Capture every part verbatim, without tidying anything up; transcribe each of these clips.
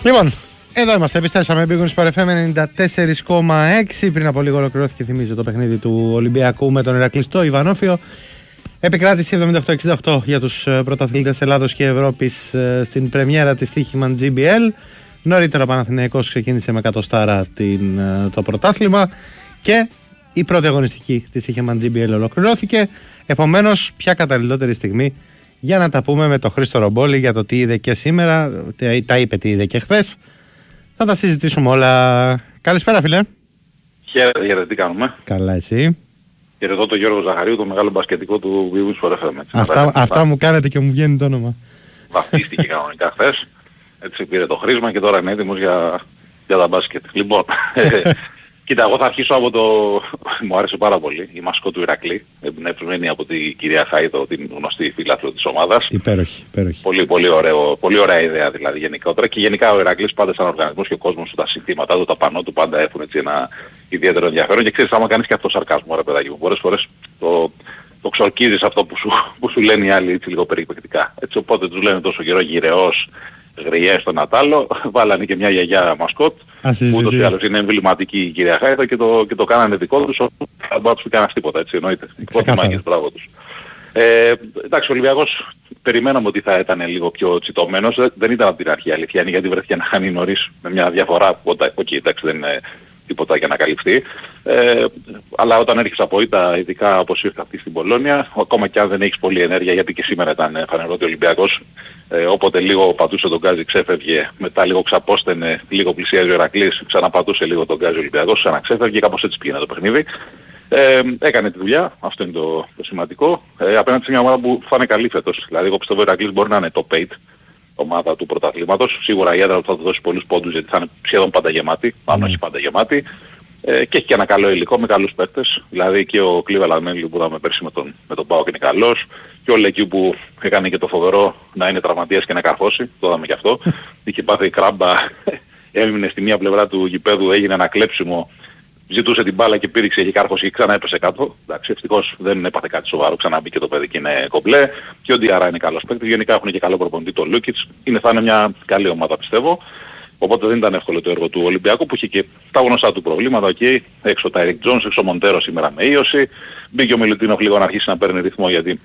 Λοιπόν, εδώ είμαστε. Επιστρέψαμε. Big Wings Sport εφ εμ ενενήντα τέσσερα κόμμα έξι. Πριν από λίγο ολοκληρώθηκε, θυμίζω, το παιχνίδι του Ολυμπιακού με τον Ηρακλή στο Ιβανόφιο. Επικράτηση εβδομήντα οκτώ εξήντα οκτώ για τους πρωταθλητές Ελλάδος και Ευρώπης στην πρεμιέρα της Τύχημαν τζι μπι ελ. Νωρίτερα ο Παναθηναϊκός ξεκίνησε με εκατοστάρα την, το πρωτάθλημα και η πρώτη αγωνιστική της Τύχημαν τζι μπι ελ ολοκληρώθηκε. Επομένως, ποια καταλληλότερη στιγμή για να τα πούμε με τον Χρήστο Ρομπόλη για το τι είδε και σήμερα, τα είπε τι είδε και χθες. Θα τα συζητήσουμε όλα. Καλησπέρα, φίλε. Χαίρετε, χαίρετε, τι κάνουμε. Καλά, εσύ. Χαιρετώ τον Γιώργο Ζαχαρίου, το μεγάλο μπασκετικό του Big Wings Sport εφ εμ. Αυτά, αυτά μου κάνετε και μου βγαίνει το όνομα. Βαφτίστηκε κανονικά χθες. Έτσι πήρε το χρήσμα και τώρα είναι έτοιμος για, για τα μπάσκετ. Λοιπόν, κοίτα, εγώ θα αρχίσω από το... Μου άρεσε πάρα πολύ η μασκό του Ηρακλή, εμπνευσμένη από την κυρία Χάιδο, την γνωστή φίλαθλο της ομάδας. Υπέροχη, υπέροχη. Πολύ, πολύ, ωραίο, πολύ ωραία ιδέα δηλαδή γενικότερα. Και γενικά ο Ηρακλής πάντα σαν οργανισμός και ο κόσμος του, τα συντήματα του, τα πανό του πάντα έχουν έτσι ένα ιδιαίτερο ενδιαφέρον. Και ξέρεις, άμα κάνεις και αυτό σαρκάσμο, ρε παιδάκι μου, πολλές φορές το, το ξορκίζεις αυτό που σου, που σου λένε οι άλλοι έτσι λίγο περιπεκτικά. Έτσι, οπότε τους λένε τόσο καιρό γυρεός, γριές στον Ατάλο, βάλανε και μια γιαγιά μασκότ, ούτως ή άλλως είναι εμβληματική η κυρία Χάιδα και το, και το κάνανε δικό τους, δεν μπορεί να τους πει κανένας τίποτα, έτσι εννοείται. Πρώτη μάγκες, μπράβο τους. Ε, εντάξει, ο Ολυμπιακός περιμέναμε ότι θα ήταν λίγο πιο τσιτωμένος, δεν ήταν από την αρχή αλήθεια, γιατί βρέθηκε να χάνει νωρίς με μια διαφορά που, okay, εντάξει, δεν είναι τίποτα για να καλυφθεί. Ε, αλλά όταν έρχεσαι από ήττα, ειδικά όπως ήρθε αυτή στην Πολώνια, ακόμα και αν δεν έχεις πολλή ενέργεια, γιατί και σήμερα ήταν φανερό ότι ο Ολυμπιακός, ε, όποτε λίγο πατούσε τον γκάζι ξέφευγε, μετά λίγο ξαπόστενε, λίγο πλησιάζει ο Ηρακλής, ξαναπατούσε λίγο τον γκάζι ο Ολυμπιακός, ξαναξέφευγε, κάπως έτσι πήγαινε το παιχνίδι. Ε, έκανε τη δουλειά, αυτό είναι το, το σημαντικό, ε, απέναντι σε μια ομάδα που θα είναι καλή φέτος. Δηλαδή εγώ πιστεύω ο Ηρακλής μπορεί να είναι top οκτώ ομάδα του πρωταθλήματος. Σίγουρα η έδρα του θα του δώσει πολλούς πόντους γιατί θα είναι σχεδόν πάντα γεμάτη, αν όχι πάντα γεμάτη. Ε, και έχει και ένα καλό υλικό με καλούς παίκτες. Δηλαδή και ο Cleveland Manley που είδαμε πέρσι με τον, με τον Πάοκ είναι καλός. Και ο Λεκιού που έκανε και το φοβερό να είναι τραυματίας και να καρφώσει. Το είδαμε και αυτό. Είχε πάθει κράμπα, έμεινε στη μία πλευρά του γηπέδου, έγινε ένα κλέψιμο. Ζητούσε την μπάλα και πήριξε, είχε κάρφωση και ξανά έπεσε κάτω. Εντάξει, ευτυχώς δεν έπαθε κάτι σοβαρό, ξανά μπήκε το παιδί και είναι κομπλέ. Και ο Ντιαρά είναι καλός παίκτης. Γενικά έχουν και καλό προπονητή το Λούκιτς. Είναι, θα είναι μια καλή ομάδα πιστεύω. Οπότε δεν ήταν εύκολο το έργο του Ολυμπιακού που είχε και τα γνωστά του προβλήματα. Okay. Έξω ο Τάιρικ Τζόνς, έξω ο Μοντέρο σήμερα με ίωση. Μπήκε ο Μιλουτίνοφ λίγο να αρχίσει να παίρνει ρυθμό γιατί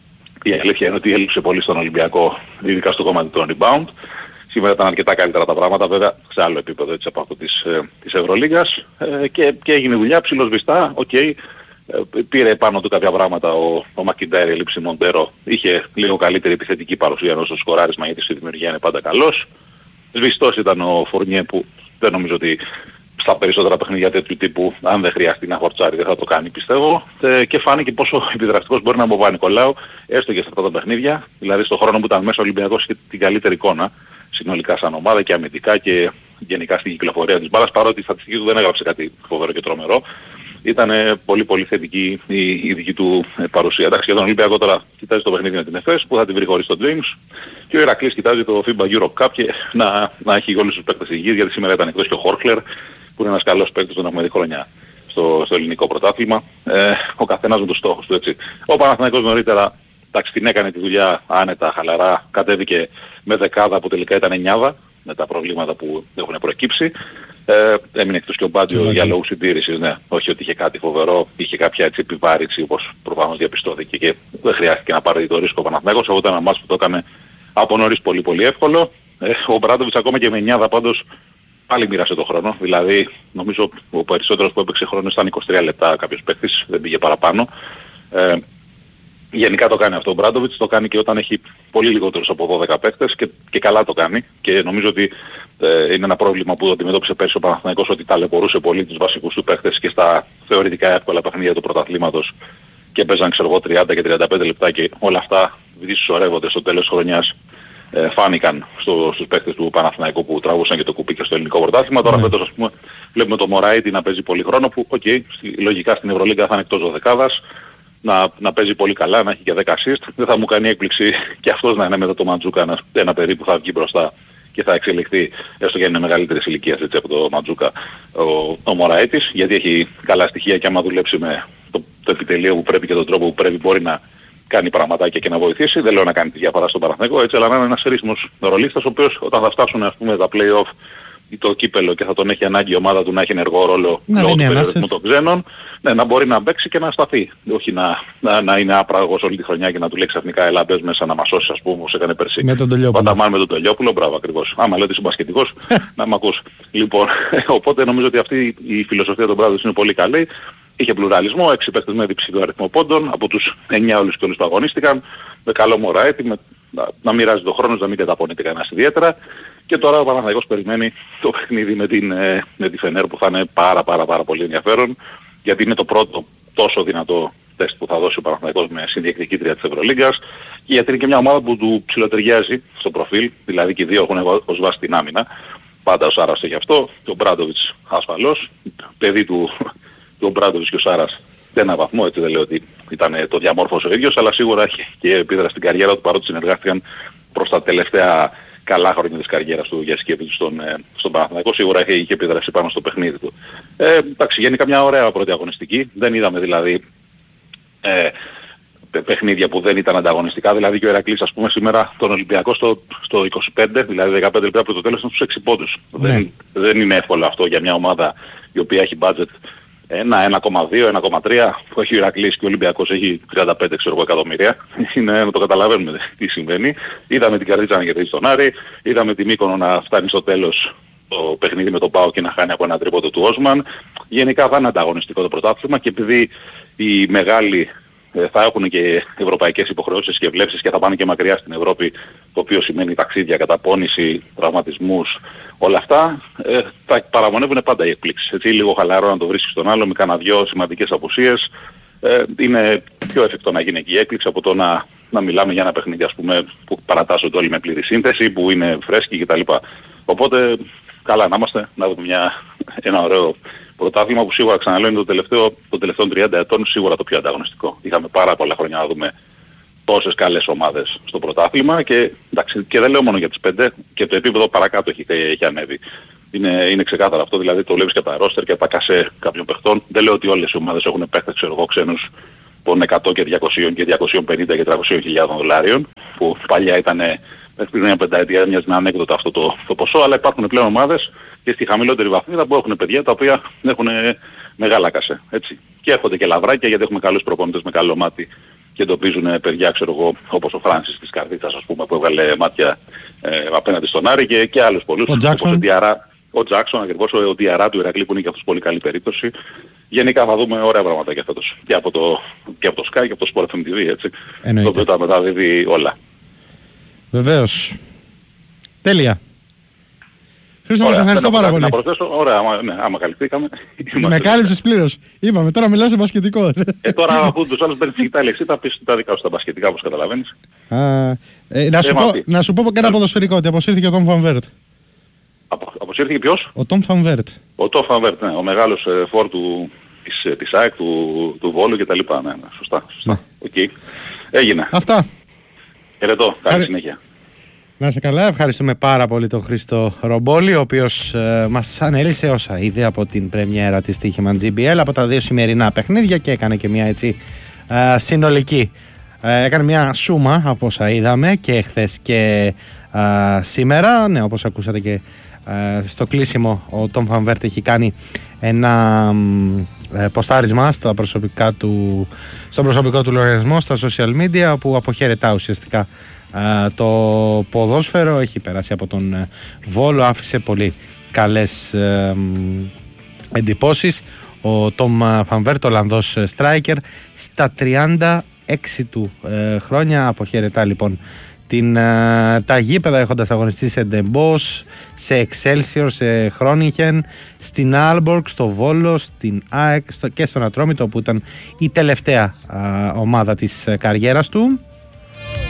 η αλήθεια είναι ότι έλειψε πολύ στον Ολυμπιακό, ειδικά στο κομμάτι του rebound. Σήμερα ήταν αρκετά καλύτερα τα πράγματα, βέβαια σε άλλο επίπεδο έτσι από αυτό της, ε, της Ευρωλίγκας ε, και, και έγινε δουλειά ψιλοσβηστά, οκ. Okay. Ε, πήρε πάνω του κάποια πράγματα ο, ο Μακιντάιρ, έλειψη Μοντέρο, είχε λίγο καλύτερη επιθετική παρουσία ενώ στο σκοράρισμα γιατί στη δημιουργία είναι πάντα καλός. Σβηστός ήταν ο Φορνιέ που δεν νομίζω ότι στα περισσότερα παιχνίδια τέτοιου τύπου αν δεν χρειαστεί να χορτσάρει δεν θα το κάνει πιστεύω ε, και φάνηκε πόσο επιδραστικός μπορεί να είναι ο Παπα-Νικολάου έστω και σε αυτά τα παιχνίδια, δηλαδή στον χρόνο που ήταν μέσα ο Ολυμπιακός είχε την καλύτερη εικόνα συνολικά σαν ομάδα και αμυντικά και γενικά στην κυκλοφορία της μπάλας, παρότι η στατιστική του δεν έγραψε κάτι φοβερό και τρομερό. Ήταν πολύ πολύ θετική η, η δική του παρουσία. Εντάξει, για τον Ολυμπιακό τώρα κοιτάζει το παιχνίδι με την Εφές που θα την βρει χωρίς τον James και ο Ηρακλής κοιτάζει το φίμπα Europe Cup και να, να έχει όλους τους παίκτες υγιείς γιατί σήμερα ήταν εκτός και ο Χόρχλερ που είναι ένας καλός παίκτης, τον έχουμε δει χρόνια στο, στο ελληνικό πρωτάθλημα. Ε, ο καθένας με τους στόχους του έτσι. Ο Παναθηναϊκός νωρίτερα εντάξει, την έκανε τη δουλειά άνετα, χαλαρά, κατέβηκε με δεκάδα που τελικά ήταν εννιάδα με τα προβλήματα που έχουν προκύψει. Ε, έμεινε εκτός και ο Μπάντζιο για λόγους συντήρησης, ναι. Όχι ότι είχε κάτι φοβερό, είχε κάποια έτσι επιβάρηση όπως προφανώς διαπιστώθηκε και δεν χρειάστηκε να πάρει το ρίσκο ο Παναθηναϊκός. Εγώ ήταν ένα μάτς που το έκανε από νωρίς πολύ πολύ εύκολο. Ε, ο Μπράντοβιτς ακόμα και με εννιάδα πάντως πάλι μοίρασε το χρόνο. Δηλαδή νομίζω ο περισσότερος που έπαιξε χρόνο ήταν είκοσι τρία λεπτά κάποιος παίκτης, δεν πήγε παραπάνω. Ε, Γενικά το κάνει αυτό ο Μπράντοβιτς, το κάνει και όταν έχει πολύ λιγότερους από δώδεκα παίκτες και, και καλά το κάνει και νομίζω ότι ε, είναι ένα πρόβλημα που αντιμετώπισε πέρσι ο Παναθηναϊκός ότι ταλαιπωρούσε πολύ τους βασικούς του παίκτες και στα θεωρητικά εύκολα παιχνίδια του πρωταθλήματος και παίζαν ξέρω εγώ τριάντα και τριάντα πέντε λεπτά και όλα αυτά δυσσωρεύονται στο τέλος της χρονιάς ε, φάνηκαν στο, στους παίκτες του Παναθηναϊκού που τραβούσαν και το κουπί και στο ελληνικό πρωτάθλημα. Τώρα φέτος ας πούμε βλέπουμε το Μωράιτι να παίζει πολύ χρόνο που οκ, okay, λογικά στην Ευρωλίγκα θα είναι εκτός δωδεκάδας. Να, να παίζει πολύ καλά, να έχει και δέκα assist. Δεν θα μου κάνει έκπληξη και αυτός να είναι μετά το Μαντζούκα ένα, ένα παιδί που θα βγει μπροστά και θα εξελιχθεί έστω και είναι μεγαλύτερης ηλικίας έτσι, από το Μαντζούκα ο, ο Μωραέτης γιατί έχει καλά στοιχεία και άμα δουλέψει με το, το επιτελείο που πρέπει και τον τρόπο που πρέπει μπορεί να κάνει πραγματάκια και να βοηθήσει. Δεν λέω να κάνει τη διαφορά στον Παναθηναϊκό, έτσι, αλλά να είναι ένας ρύθμος ρολίστας, ο οποίος όταν θα φτάσουν ας πούμε τα play-off ή το κύπελο και θα τον έχει ανάγκη η ομάδα του να έχει ενεργό ρόλο λόγω του περιορισμού των ξένων, ναι, να μπορεί να παίξει και να σταθεί. Όχι να, να, να είναι άπραγος όλη τη χρονιά και να του λέει ξαφνικά έλα μπες μέσα να μας σώσεις, ας πούμε, όπως έκανε πέρσι. Με τον Τελειόπουλο. Παταμάν με τον Τελειόπουλο, μπράβο ακριβώς. Άμα λέω ότι είσαι μπασκετικός, να μ' ακούς. Λοιπόν, οπότε νομίζω ότι αυτή η φιλοσοφία των Μπράδος είναι πολύ καλή. Είχε πλουραλισμό, έξι παίκτες με διψηλό αριθμό πόντων, από τους εννιά όλους και όλους που αγωνίστηκαν, με καλό μωραέτη, με, να, να μοιράζει τον χρόνο, να μην καταπονείται κανένας ιδιαίτερα. Και τώρα ο Παναθηναϊκός περιμένει το παιχνίδι με, την, ε, με τη Φενέρ που θα είναι πάρα πάρα πάρα πολύ ενδιαφέρον, γιατί είναι το πρώτο τόσο δυνατό τεστ που θα δώσει ο Παναθηναϊκός με συνδιεκδικήτρια της Ευρωλίγκας, και γιατί είναι και μια ομάδα που του ψιλοταιριάζει στο προφίλ, δηλαδή και οι δύο έχουν ως βάση την άμυνα. Πάντα ο Σάρας έχει αυτό, και ο Μπράντοβιτς ασφαλώς, παιδί του, του Μπράντοβιτς και ο Σάρας σε έναν βαθμό, έτσι δεν λέω ότι ήταν το διαμόρφωσε ο ίδιος, αλλά σίγουρα έχει και επίδραση στην καριέρα του, παρότι συνεργάστηκαν προς τα τελευταία καλά χρόνια της καριέρας του Γιασκέβιτς στον, ε, στον Παναθηναϊκό. Σίγουρα είχε, είχε επίδραση πάνω στο παιχνίδι του. Ε, εντάξει, γενικά μια ωραία πρώτη αγωνιστική. Δεν είδαμε δηλαδή ε, παιχνίδια που δεν ήταν ανταγωνιστικά. Δηλαδή και ο Ηρακλής, ας πούμε, σήμερα τον Ολυμπιακό στο, στο είκοσι πέντε, δηλαδή δεκαπέντε λεπτά από το τέλος, ήταν στους έξι πόντους. Ναι. Δεν, δεν είναι εύκολο αυτό για μια ομάδα η οποία έχει budget ένα, ένα κόμμα δύο, ένα κόμμα τρία, που έχει ο Ηρακλής και ο Ολυμπιακός έχει τριάντα πέντε ξέρω, εκατομμύρια. Είναι να το καταλαβαίνουμε τι συμβαίνει. Είδαμε την Καρδίτσα να κερδίζει τον Άρη, είδαμε τη Μύκονο να φτάνει στο τέλος το παιχνίδι με τον ΠΑΟ και να χάνει από ένα τρίποντο του Όσμαν. Γενικά θα είναι ανταγωνιστικό το πρωτάθλημα, και επειδή οι μεγάλοι θα έχουν και ευρωπαϊκές υποχρεώσεις και βλέψεις και θα πάνε και μακριά στην Ευρώπη, το οποίο σημαίνει ταξίδια, καταπώνηση, τραυματισμούς, όλα αυτά, ε, θα παραμονεύουν πάντα οι εκπλήξεις. Έτσι, λίγο χαλαρό να το βρίσκεις στον άλλο με κανένα δυο σημαντικές απουσίες. Ε, είναι πιο εφικτό να γίνει εκεί η έκπληξη από το να, να μιλάμε για ένα παιχνίδι, ας πούμε, που παρατάσσονται όλοι με πλήρη σύνθεση, που είναι φρέσκοι κτλ. Οπότε καλά να είμαστε, να δούμε μια, ένα ωραίο πρωτάθλημα που σίγουρα, ξαναλέω, είναι το τελευταίο, των τελευταίων τριάντα ετών σίγουρα το πιο ανταγωνιστικό. Είχαμε πάρα πολλά χρόνια να δούμε τόσες καλές ομάδες στο πρωτάθλημα, και, εντάξει, και δεν λέω μόνο για τις πέντε, και το επίπεδο παρακάτω έχει, έχει ανέβει. Είναι, είναι ξεκάθαρο αυτό, δηλαδή το βλέπεις και από τα ρόστερ και από τα κασέ κάποιων παιχτών. Δεν λέω ότι όλες οι ομάδες έχουν παίχτες, ξέρω εγώ, ξένους των εκατό και διακόσια και διακόσια πενήντα και τριακόσιες χιλιάδες δολάριων, που παλιά ήταν πριν μια πενταετία μοιάζει να ανέκδοτο αυτό το, το ποσό, αλλά υπάρχουν πλέον ομάδες και στη χαμηλότερη βαθμίδα που έχουν παιδιά τα οποία έχουν μεγάλα κασέ. Έτσι. Και έρχονται και λαβράκια, γιατί έχουμε καλούς προπονητές με καλό μάτι και εντοπίζουν παιδιά, ξέρω εγώ, όπως ο Φράνσις της Καρδίτσας, ας πούμε, που έβγαλε μάτια ε, απέναντι στον Άρη, και, και άλλους πολλούς. Ο Τζάκσον. Ο Τζάκσον, ακριβώς, ο Διαρά του Ηρακλή, που είναι και αυτός πολύ καλή περίπτωση. Γενικά θα δούμε ωραία πράγματα για φέτος. Και από το, και από το Sky και από το Sport εφ εμ τι βι, έτσι. Εννοείται. Το οποίο τα μεταδίδει όλα. Βεβαίως. Τέλεια. Χρήστο, σας ευχαριστώ πάρα πολύ. Να προσθέσω, ωραία, άμα, ναι, άμα καλυφθήκαμε. Με κάλυψες πλήρως. Είπαμε, τώρα μιλάς σε μπασκετικό. Ε, τώρα αφού τους άλλους παίρνεις φυγητά λεξί, θα πεις τα δικά σου τα μπασκετικά, όπως καταλαβαίνεις. Α, ε, να, σου πω, να σου πω και ένα ποδοσφαιρικό, ότι αποσύρθηκε ο Τόμ Φανβέρτ. Απο, αποσύρθηκε ποιος? Ο Τόμ Φανβέρτ. Ο Τόμ Φανβέρτ, ναι, ο μεγάλος ε, φόρ του, της, της ΑΕΚ, του, του Βόλου κτλ. Ναι, ναι, σωστά. σωστά. Ναι. Okay. Έγινε. Αυτά. Χαιρετώ, καλή Χαρι... συνέχεια. Να είσαι καλά, ευχαριστούμε πάρα πολύ τον Χρήστο Ρομπόλη, ο οποίος ε, μας ανέλησε όσα είδε από την πρεμιέρα της Τύχημαν τζι μπι ελ, από τα δύο σημερινά παιχνίδια, και έκανε και μια έτσι ε, συνολική. Ε, έκανε μια σούμα από όσα είδαμε και χθες και ε, σήμερα. Ναι, όπως ακούσατε και ε, στο κλείσιμο, ο Τόμ Φανβέρτ έχει κάνει ένα ε, ποστάρισμα στα προσωπικά του, στον προσωπικό του λογαριασμό στα social media, που αποχαιρετά ουσιαστικά Uh, το ποδόσφαιρο. Έχει περάσει από τον uh, Βόλο, άφησε πολύ καλές uh, εντυπώσεις ο Τόμ Φανβέρτ, ο Ολλανδός striker, στα τριάντα έξι του uh, χρόνια. Αποχαιρετά λοιπόν την, uh, τα γήπεδα, έχοντας αγωνιστεί σε Ντεμπός, σε Excelsior, σε Χρόνιγεν, στην Άλμπορκ, στο Βόλο, στην ΑΕΚ στο, και στον Ατρόμητο, που ήταν η τελευταία uh, ομάδα της uh, καριέρας του.